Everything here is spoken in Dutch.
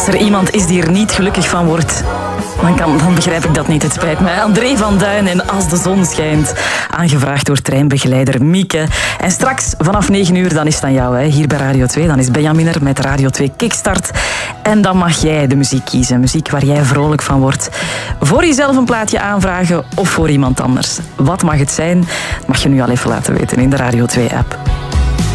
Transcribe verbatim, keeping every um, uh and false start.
Als er iemand is die er niet gelukkig van wordt, dan, kan, dan begrijp ik dat niet. Het spijt mij. André van Duin en Als de zon schijnt. Aangevraagd door treinbegeleider Mieke. En straks vanaf negen uur, dan is het aan jou, hè, hier bij Radio twee. Dan is Benjamin er met Radio twee Kickstart. En dan mag jij de muziek kiezen. Muziek waar jij vrolijk van wordt. Voor jezelf een plaatje aanvragen of voor iemand anders. Wat mag het zijn? Dat mag je nu al even laten weten in de Radio twee app.